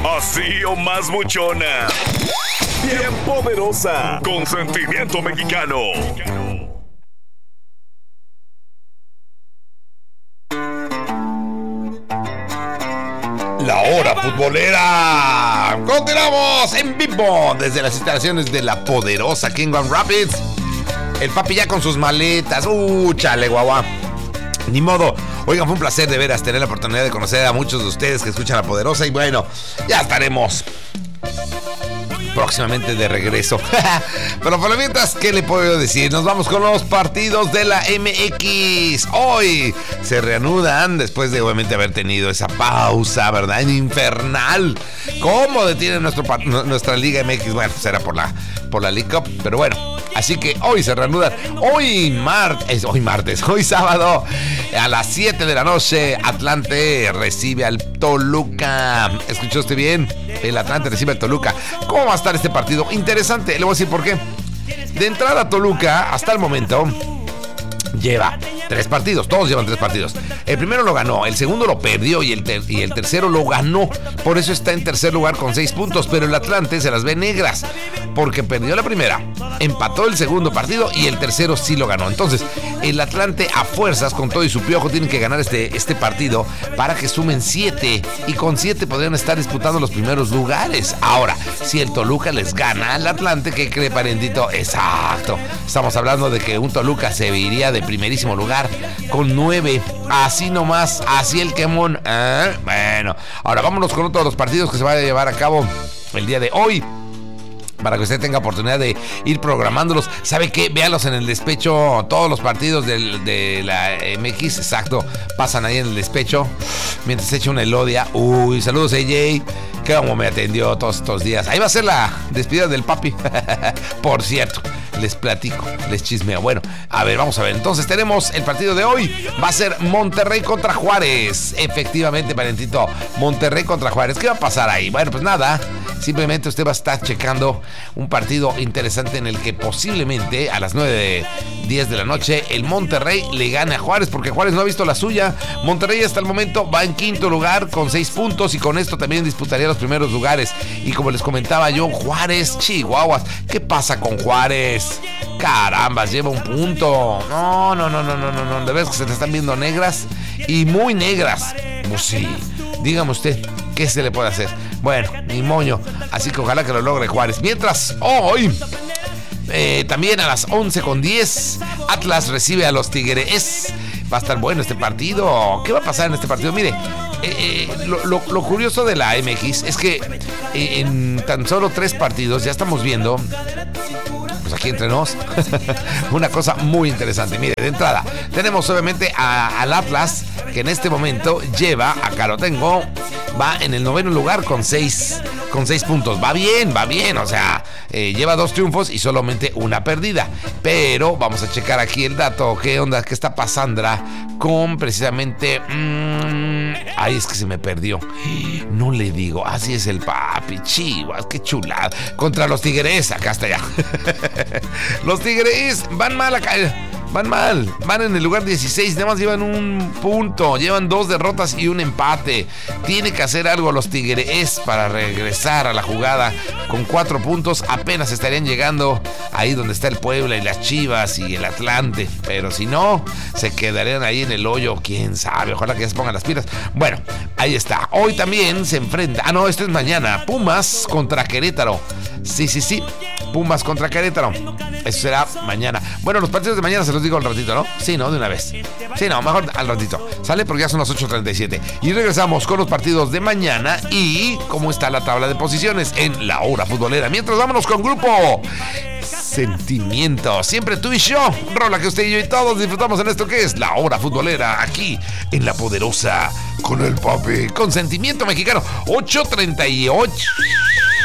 así o más buchona, bien poderosa, con sentimiento mexicano. La hora futbolera. Continuamos en vivo desde las instalaciones de La Poderosa aquí en Grand Rapids. El papi ya con sus maletas. Chale, guagua. Ni modo. Oigan, fue un placer de veras tener la oportunidad de conocer a muchos de ustedes que escuchan La Poderosa. Y bueno, ya estaremos próximamente de regreso. Pero por lo mientras, ¿qué le puedo decir? Nos vamos con los partidos de la MX. Hoy se reanudan después de obviamente haber tenido esa pausa, ¿verdad? Infernal. ¿Cómo detiene nuestra Liga MX? Bueno, será por la League Cup, pero bueno. Así que hoy se reanudan. Hoy sábado a las 7 de la noche, Atlante recibe al Toluca. ¿Escuchó usted bien? El Atlante recibe al Toluca. ¿Cómo va a estar este partido? Interesante, le voy a decir por qué. De entrada, Toluca, hasta el momento, lleva 3 partidos, todos llevan 3 partidos. El primero lo ganó, el segundo lo perdió y el tercero lo ganó. Por eso está en tercer lugar con 6 puntos. Pero el Atlante se las ve negras, porque perdió la primera, empató el segundo partido y el tercero sí lo ganó. Entonces, el Atlante a fuerzas, con todo y su piojo, tienen que ganar este partido para que sumen 7. Y con 7 podrían estar disputando los primeros lugares. Ahora, si el Toluca les gana al Atlante, ¿qué cree, parentito? Exacto. Estamos hablando de que un Toluca se iría de primerísimo lugar con 9, así nomás, así el quemón. Bueno, ahora vámonos con otro de los partidos que se va a llevar a cabo el día de hoy, para que usted tenga oportunidad de ir programándolos. ¿Sabe qué? Véalos en el despecho. Todos los partidos de la MX, exacto, pasan ahí en el despecho mientras se echa una elodia. Saludos AJ, que como me atendió todos estos días. Ahí va a ser la despedida del papi. Por cierto, les platico, les chismeo. Bueno, a ver, vamos a ver. Entonces tenemos el partido de hoy. Va a ser Monterrey contra Juárez. Efectivamente, parentito, Monterrey contra Juárez. ¿Qué va a pasar ahí? Bueno, pues nada, simplemente usted va a estar checando un partido interesante en el que posiblemente a las 9:10 de la noche el Monterrey le gane a Juárez, porque Juárez no ha visto la suya. Monterrey hasta el momento va en quinto lugar con 6 puntos y con esto también disputaría los primeros lugares. Y como les comentaba yo, Juárez, chihuahuas, ¿qué pasa con Juárez? Carambas, lleva un punto. No, de veras que se te están viendo negras y muy negras. Pues sí, dígame usted, ¿qué se le puede hacer? Bueno, ni moño, así que ojalá que lo logre Juárez. Mientras, hoy, también a las 11:10, Atlas recibe a los Tigres. Va a estar bueno este partido. ¿Qué va a pasar en este partido? Mire, lo curioso de la MX es que en tan solo 3 partidos ya estamos viendo, pues aquí entre nos, una cosa muy interesante. Mire, de entrada tenemos obviamente al Atlas, que en este momento lleva, acá lo tengo, va en el 9º lugar con 6 puntos. Va bien, o sea, lleva 2 triunfos y solamente una perdida. Pero vamos a checar aquí el dato. ¿Qué onda? ¿Qué está pasando con precisamente? Ay, es que se me perdió. No le digo, así es el papi, chivas, qué chulada. Contra los Tigres, acá está ya. Los Tigres van mal acá. Van en el lugar 16, nada más llevan 1 punto, llevan 2 derrotas y un empate. Tiene que hacer algo los Tigres para regresar a la jugada. Con 4 puntos apenas estarían llegando ahí donde está el Puebla y las Chivas y el Atlante, pero si no, se quedarían ahí en el hoyo, quién sabe, ojalá que ya se pongan las pilas. Bueno, ahí está. Hoy también se enfrenta, esto es mañana, Pumas contra Querétaro. Sí, Pumas contra Querétaro. Eso será mañana. Bueno, los partidos de mañana se los digo al ratito, ¿no? Sí, ¿no? De una vez. Sí, no, mejor al ratito. Sale porque ya son las 8:37. Y regresamos con los partidos de mañana y cómo está la tabla de posiciones en la hora futbolera. Mientras, vámonos con Grupo Sentimiento. Siempre tú y yo. Rola que usted y yo y todos disfrutamos en esto que es la hora futbolera. Aquí en La Poderosa con el papi. Con sentimiento mexicano. 8:38.